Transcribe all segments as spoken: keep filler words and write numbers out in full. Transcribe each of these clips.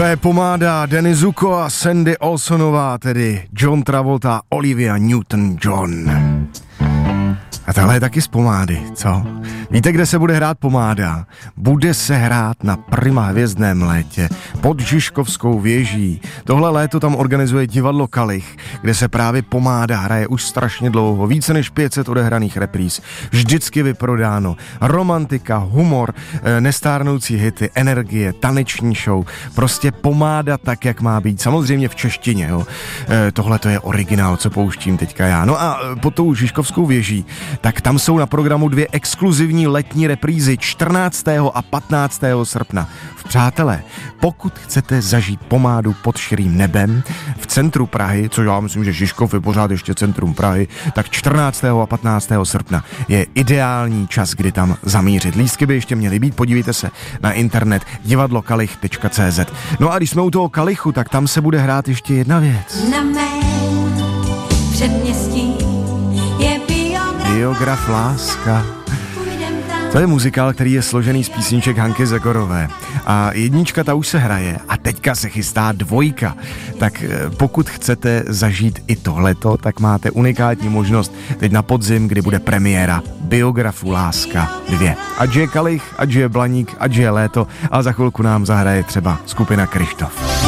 To je pomáda Danny Zuko a Sandy Olsonová, tedy John Travolta, Olivia Newton-John. A tohle je taky z pomády, co? Víte, kde se bude hrát pomáda? Bude se hrát na Prima hvězdném létě pod Žižkovskou věží. Tohle léto tam organizuje divadlo Kalich, kde se právě pomáda hraje už strašně dlouho. Více než pět set odehraných repríz. Vždycky vyprodáno. Romantika, humor, nestárnoucí hity, energie, taneční show. Prostě pomáda tak, jak má být. Samozřejmě v češtině, jo. Tohle to je originál, co pouštím teďka já. No a pod tou Žižkovskou věží tak tam jsou na programu dvě exkluzivní letní reprízy čtrnáctého a patnáctého srpna. V přátelé, pokud chcete zažít pomádu pod širým nebem v centru Prahy, což já myslím, že Žižkov je pořád ještě centrum Prahy, tak čtrnáctého a patnáctého srpna je ideální čas, kdy tam zamířit. Lístky by ještě měly být, podívejte se na internet divadlo kalich tečka cé zet. No a když jsme u toho Kalichu, tak tam se bude hrát ještě jedna věc. Na mém předměstí je Biograf Láska. To je muzikál, který je složený z písniček Hanky Zegorové. A jednička ta už se hraje a teďka se chystá dvojka. Tak pokud chcete zažít i tohleto, tak máte unikátní možnost teď na podzim, kdy bude premiéra Biografu Láska dva. Ať je Kalich, ať je Blaník, ať je léto a za chvilku nám zahraje třeba skupina Kryštof.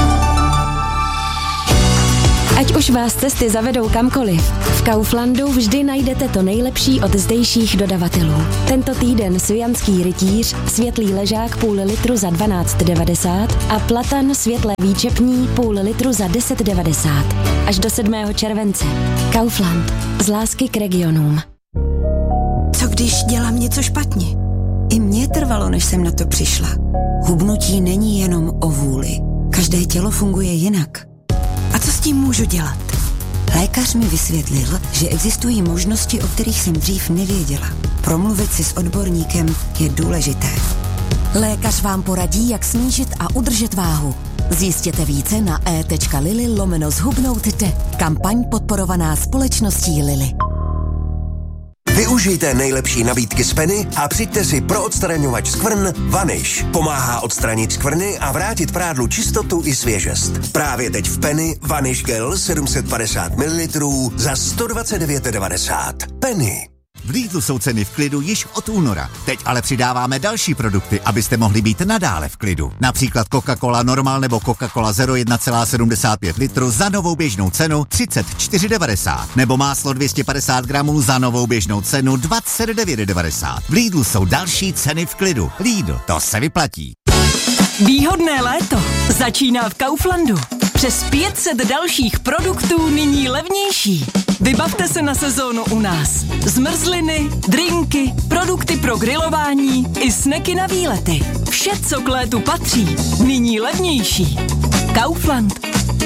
Ať už vás cesty zavedou kamkoliv, v Kauflandu vždy najdete to nejlepší od zdejších dodavatelů. Tento týden Svijanský rytíř, světlý ležák půl litru za dvanáct devadesát a platan světle výčepní půl litru za deset devadesát. Až do sedmého července. Kaufland. Z lásky k regionům. Co když dělám něco špatně? I mně trvalo, než jsem na to přišla. Hubnutí není jenom o vůli. Každé tělo funguje jinak. A co s tím můžu dělat? Lékař mi vysvětlil, že existují možnosti, o kterých jsem dřív nevěděla. Promluvit si s odborníkem je důležité. Lékař vám poradí, jak snížit a udržet váhu. Zjistěte více na e.lili lomeno zhubnout jde. Kampaň podporovaná společností Lili. Využijte nejlepší nabídky z Penny a přijďte si pro odstraňovač skvrn Vanish. Pomáhá odstranit skvrny a vrátit prádlu čistotu i svěžest. Právě teď v Penny Vanish Gel sedm set padesát mililitrů za sto dvacet devět devadesát. Penny. V Lidlu jsou ceny v klidu již od února. Teď ale přidáváme další produkty, abyste mohli být nadále v klidu. Například Coca-Cola Normal nebo Coca-Cola Zero jedna celá sedmdesát pět litru za novou běžnou cenu třicet čtyři devadesát. Nebo máslo dvě stě padesát gramů za novou běžnou cenu dvacet devět devadesát. V Lidlu jsou další ceny v klidu. Lidl, to se vyplatí. Výhodné léto začíná v Kauflandu. Přes pět set dalších produktů nyní levnější. Vybavte se na sezónu u nás. Zmrzliny, drinky, produkty pro grilování i sneky na výlety. Vše, co k létu patří, nyní levnější. Kaufland.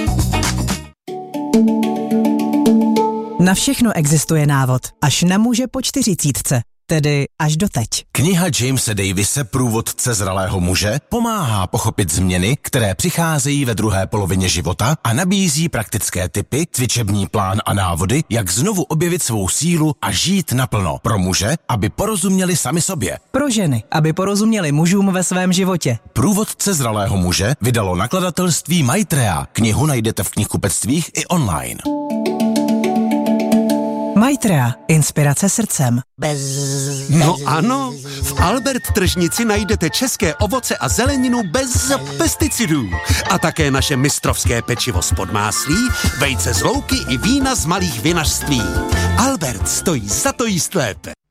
Na všechno existuje návod, až na muže po čtyřicítce. Tedy až doteď. Kniha Jamese Davise Průvodce zralého muže pomáhá pochopit změny, které přicházejí ve druhé polovině života a nabízí praktické tipy, cvičební plán a návody, jak znovu objevit svou sílu a žít naplno. Pro muže, aby porozuměli sami sobě. Pro ženy, aby porozuměli mužům ve svém životě. Průvodce zralého muže vydalo nakladatelství Maitreya. Knihu najdete v knihkupectvích i online. Maitreya. Inspirace srdcem. Bez, bez... No ano, v Albert tržnici najdete české ovoce a zeleninu bez pesticidů. A také naše mistrovské pečivo z Podmáslí, vejce z louky i vína z malých vinařství. Albert stojí za to jíst lépe.